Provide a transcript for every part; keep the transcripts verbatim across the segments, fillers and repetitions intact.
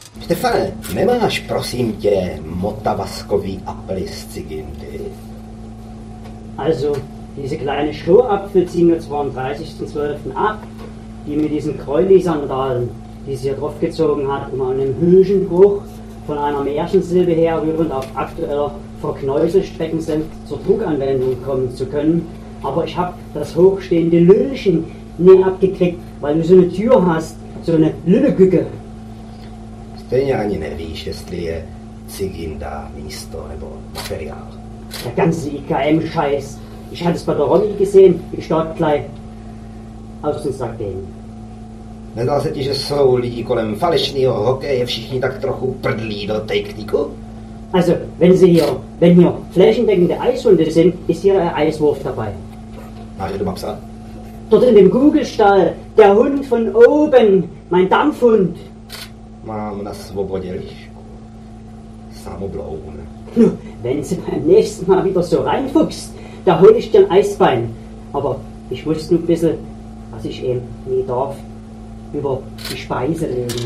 Stefane, nemáš, prosím tě, motavaskový Apfel z Zigindy? Also, diese kleine Strohapfel ziehen wir zwar am dreißigsten zwölften ab, die mit diesen Gräuli-Sandalen, die sie hier draufgezogen hat, um einen Hülsenbruch von einer Märchensilbe herrührend auf aktueller Verknäuselstrecken sind, zur Druckanwendung kommen zu können. Aber ich habe das hochstehende Lüllchen nie abgekriegt, weil du so eine Tür hast, so eine Lüllegücke. Stejně ani nevíš, jestli je Ziginda místo nebo materiál. Der ganze I K M-Scheiß. Ich hatte es bei der Ronny gesehen, ich starte gleich aus den Sack gehen. Nezdá se ti, že jsou lidi kolem falešného hokeje všichni tak trochu prdlí do Techniku? Also, wenn sie hier, wenn hier flächendeckende Eishunde sind, ist hier ein Eiswurf dabei. Máš doma psa? Dort in dem Kugelstall, der Hund von oben, mein Dampfhund. Mám na svobodě lišku. Samobloun. Nur, wenn sie beim nächsten Mal wieder so reinfuchst, da hol ich dir ein Eisbein. Aber ich wusste nur ein bisschen, was ich eben nie darf, über die Speise reden.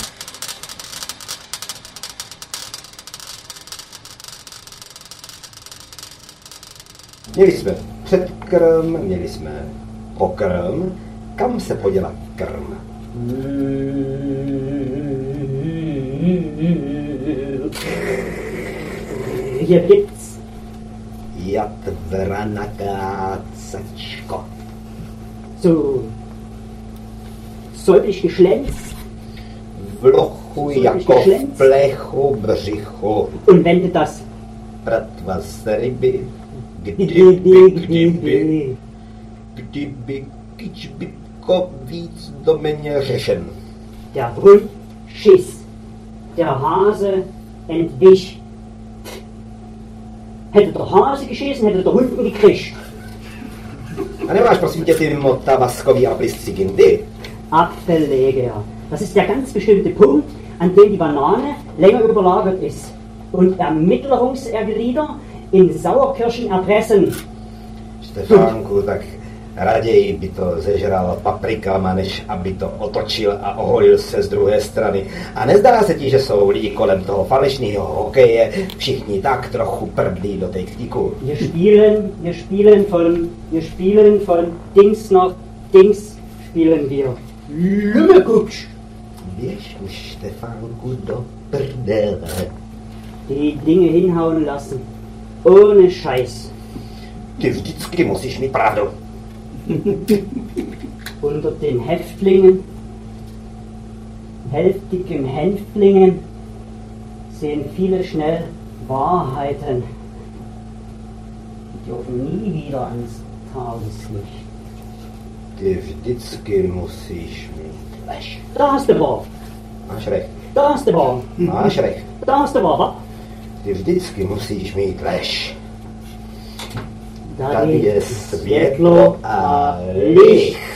Měli jsme předkrm, měli jsme pokrm. Kam se podělat krm? Hier gibt's Jatvranaká cačko. so säublich geschlänzt. V lochu jako v plechu břichu. Und wenn du das Bratva z ryby. Kdyby, kdyby, kdyby kyčbytko víc do mě řešen. der Hund schiss, der Hase entwich. Hätte der Hase geschissen, hätte der Hund ihn gekriegt. A nemáš, prosím tě, ty motavaskový Apfel z Zigindy? Apfelleger. Das ist der ganz bestimmte Punkt, an dem die Banane länger überlagert ist und Ermittlungserglieder in Sauerkirschen erpressen. Štefánku, tak raději by to zežral paprikama, než aby to otočil a oholil se z druhé strany. A nezdá se ti, že jsou lidi kolem toho falešného hokeje všichni tak trochu prdlí do Techniku? Wir spielen, wir spielen von, wir spielen von Dings nach Dings spielen wir. Lümmelkutsch. Běž už, Štefánku, do prdele. Die Dinge hinhauen lassen. Ohne Scheiß. Ty vždycky musíš mít pravdu. Unter den Häftlingen, hälftigen Hänftlingen, sehen viele schnell Wahrheiten. Die dürfen nie wieder ans Tageslicht. Ty vždycky musíš mít lež. Da hast du wahr. Máš recht. Da hast du wahr. Máš recht. Da hast du wahr. Ty vždycky musíš mít lež. Tady Tady je světlo a licht.